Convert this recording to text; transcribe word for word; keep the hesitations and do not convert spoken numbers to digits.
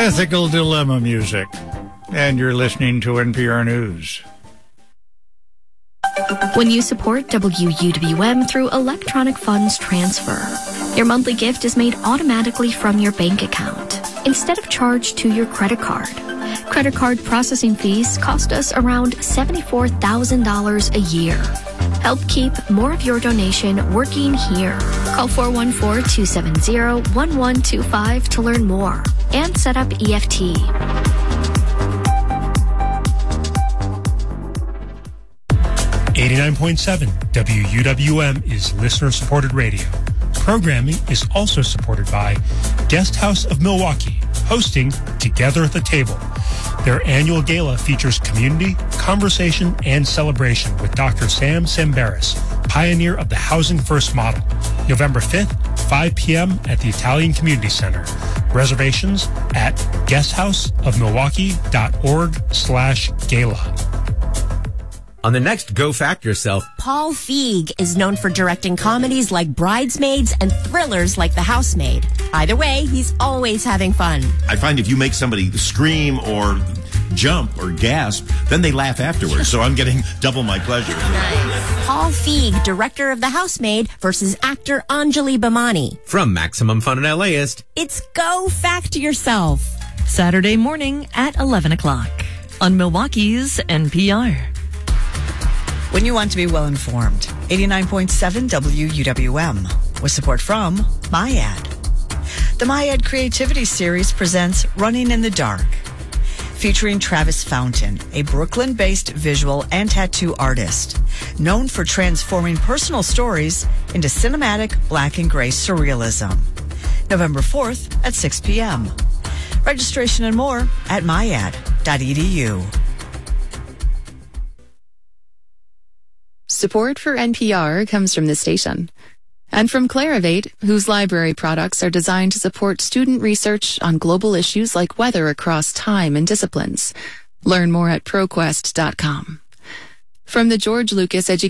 Ethical Dilemma music. And you're listening to N P R News. When you support W U W M through electronic funds transfer, your monthly gift is made automatically from your bank account instead of charged to your credit card. Credit card processing fees cost us around seventy-four thousand dollars a year. Help keep more of your donation working here. Call four one four, two seven zero, one one two five to learn more and set up E F T. eighty-nine point seven W U W M is listener-supported radio. Programming is also supported by Guest House of Milwaukee, hosting Together at the Table. Their annual gala features community, conversation, and celebration with Doctor Sam Sambaris, pioneer of the Housing First model. November fifth, five p.m. at the Italian Community Center. Reservations at guesthouseofmilwaukee.org slash gala. On the next Go Fact Yourself, Paul Feig is known for directing comedies like Bridesmaids and thrillers like The Housemaid. Either way, he's always having fun. I find if you make somebody scream or jump or gasp, then they laugh afterwards. So I'm getting double my pleasure. Nice. Paul Feig, director of The Housemaid, versus actor Anjali Bhimani. From Maximum Fun and LAist, it's Go Fact Yourself. Saturday morning at eleven o'clock on Milwaukee's N P R. When you want to be well-informed, eighty-nine point seven W U W M, with support from MyAd. The MyAd Creativity Series presents Running in the Dark, featuring Travis Fountain, a Brooklyn-based visual and tattoo artist, known for transforming personal stories into cinematic black and gray surrealism. November fourth at six p.m. Registration and more at my ad dot e d u. Support for N P R comes from this station and from Clarivate, whose library products are designed to support student research on global issues like weather across time and disciplines. Learn more at ProQuest dot com. From the George Lucas Education